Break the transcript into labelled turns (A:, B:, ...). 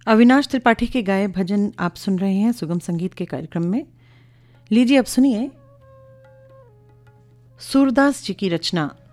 A: अविनाश त्रिपाठी के गाए भजन आप सुन रहे हैं सुगम संगीत के कार्यक्रम में। लीजिए अब सुनिए सूरदास जी की रचना